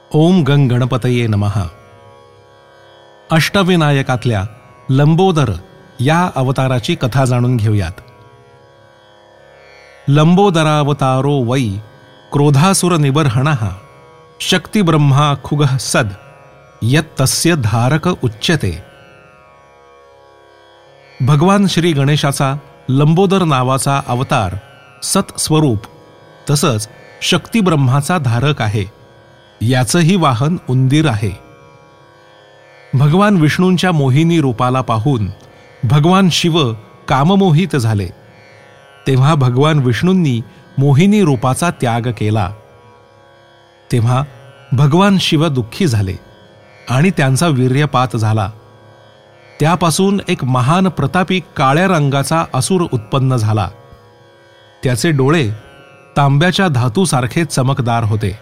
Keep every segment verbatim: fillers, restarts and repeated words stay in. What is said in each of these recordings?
ओम गंग गणपतये नमः. अष्टविनायकातल्या लंबोदर या अवताराची कथा जाणून घेऊयात. लंबोदरावतारो वै क्रोधासुर निबर्हणः शक्ती ब्रह्मा खुगः सद यत्तस्य धारक उच्यते. भगवान श्री गणेशाचा लंबोदर नावाचा अवतार सत्स्वरूप तसंच शक्ती ब्रह्माचा धारक आहे. याचंही वाहन उंदीर आहे. भगवान विष्णूंच्या मोहिनी रूपाला पाहून भगवान शिव काममोहित झाले. तेव्हा भगवान विष्णूंनी मोहिनी रूपाचा त्याग केला. तेव्हा भगवान शिव दुःखी झाले आणि त्यांचा वीर्यपात झाला. त्यापासून एक महान प्रतापी काळ्या रंगाचा असुर उत्पन्न झाला. त्याचे डोळे तांब्याच्या धातूसारखे चमकदार होते.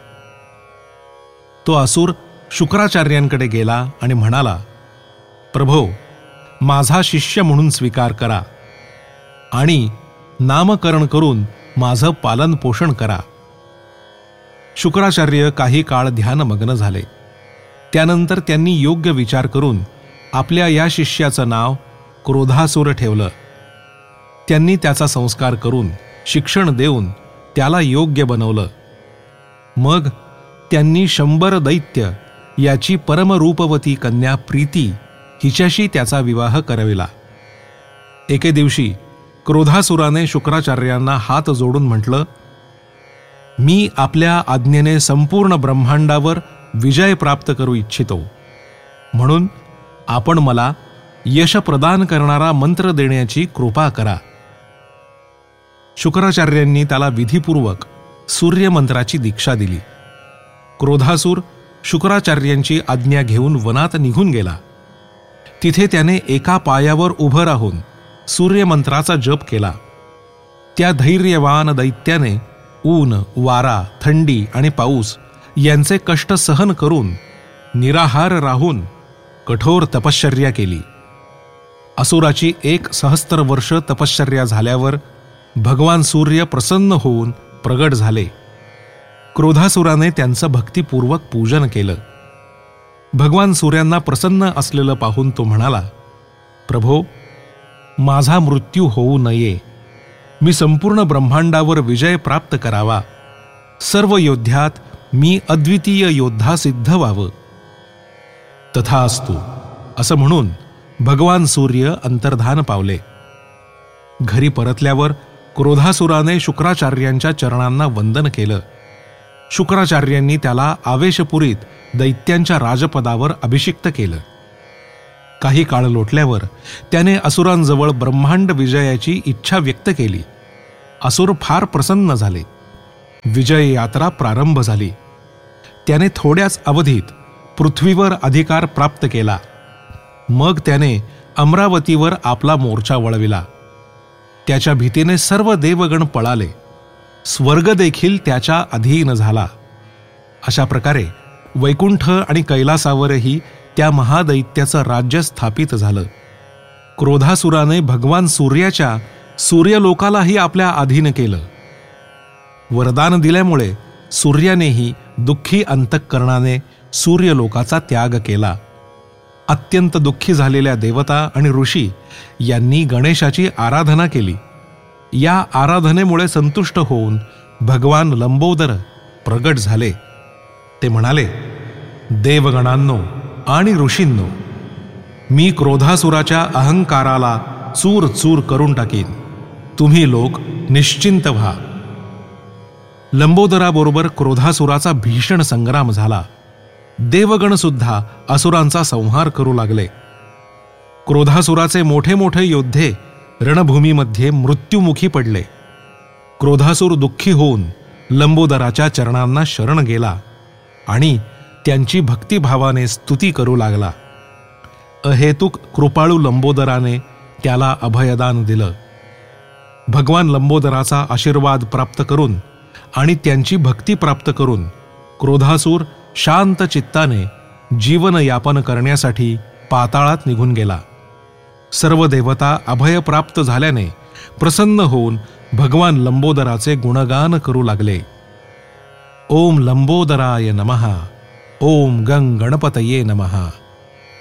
तो असुर शुक्राचार्यांकडे गेला आणि म्हणाला, प्रभो, माझा शिष्य म्हणून स्वीकार करा आणि नामकरण करून माझं पालन पोषण करा. शुक्राचार्य काही काळ ध्यानमग्न झाले. त्यानंतर त्यांनी योग्य विचार करून आपल्या या शिष्याचं नाव क्रोधासुर ठेवलं. त्यांनी त्याचा संस्कार करून शिक्षण देऊन त्याला योग्य बनवलं. मग त्यांनी शंभर दैत्य याची परमरूपवती कन्या प्रीती हिच्याशी त्याचा विवाह करविला. एके दिवशी क्रोधासुराने शुक्राचार्यांना हात जोडून म्हटलं, मी आपल्या आज्ञेने संपूर्ण ब्रह्मांडावर विजय प्राप्त करू इच्छितो. म्हणून आपण मला यश प्रदान करणारा मंत्र देण्याची कृपा करा. शुक्राचार्यांनी त्याला विधिपूर्वक सूर्यमंत्राची दीक्षा दिली. क्रोधासूर शुक्राचार्यांची आज्ञा घेऊन वनात निघून गेला. तिथे त्याने एका पायावर उभं राहून सूर्यमंत्राचा जप केला. त्या धैर्यवान दैत्याने ऊन, वारा, थंडी आणि पाऊस यांचे कष्ट सहन करून निराहार राहून कठोर तपश्चर्या केली. असुराची एक सहस्त्र वर्ष तपश्चर्या झाल्यावर भगवान सूर्य प्रसन्न होऊन प्रगट झाले. क्रोधासुराने त्यांचं भक्तिपूर्वक पूजन केलं. भगवान सूर्यांना प्रसन्न असलेलं पाहून तो म्हणाला, प्रभो, माझा मृत्यू होऊ नये. मी संपूर्ण ब्रह्मांडावर विजय प्राप्त करावा. सर्व योद्ध्यात मी अद्वितीय योद्धा सिद्ध व्हावं. तथास्तु असं म्हणून भगवान सूर्य अंतर्धान पावले. घरी परतल्यावर क्रोधासुराने शुक्राचार्यांच्या चरणांना वंदन केलं. शुक्राचार्यांनी त्याला आवेशपुरीत दैत्यांच्या राजपदावर अभिषिक्त केलं. काही काळ लोटल्यावर त्याने असुरांजवळ ब्रह्मांड विजयाची इच्छा व्यक्त केली. असुर फार प्रसन्न झाले. विजय यात्रा प्रारंभ झाली. त्याने थोड्याच अवधीत पृथ्वीवर अधिकार प्राप्त केला. मग त्याने अमरावतीवर आपला मोर्चा वळविला. त्याच्या भीतीने सर्व देवगण पळाले. स्वर्ग देखील त्याच्या अधीन झाला. अशा प्रकारे वैकुंठ आणि कैलासावरही त्या महादैत्याचं राज्य स्थापित झालं. क्रोधासुराने भगवान सूर्याच्या सूर्यलोकालाही आपल्या अधीन केलं. वरदान दिल्यामुळे सूर्यानेही दुःखी अंतःकरणाने सूर्यलोकाचा त्याग केला. अत्यंत दुःखी झालेल्या देवता आणि ऋषी यांनी गणेशाची आराधना केली. या आराधनेमुळे संतुष्ट होऊन भगवान लंबोदर प्रगट झाले. ते म्हणाले, देवगणांनो आणि ऋषींनो, मी क्रोधासुराच्या अहंकाराला चूर चूर करून टाकीन. तुम्ही लोक निश्चिंत व्हा. लंबोदराबरोबर क्रोधासुराचा भीषण संग्राम झाला. देवगण सुद्धा असुरांचा संहार करू लागले. क्रोधासुराचे मोठे मोठे योद्धे रणभूमीमध्ये मृत्युमुखी पडले. क्रोधासूर दुःखी होऊन लंबोदराच्या चरणांना शरण गेला आणि त्यांची भक्तिभावाने स्तुती करू लागला. अहेतुक कृपाळू लंबोदराने त्याला अभयदान दिलं. भगवान लंबोदराचा आशीर्वाद प्राप्त करून आणि त्यांची भक्ती प्राप्त करून क्रोधासूर शांत चित्ताने जीवनयापन करण्यासाठी पाताळात निघून गेला. सर्व देवता अभय प्राप्त झाल्याने प्रसन्न होऊन भगवान लंबोदराचे गुणगान करू लागले. ओम लंबोदराय नमः. ओम गंग गणपतये नमः.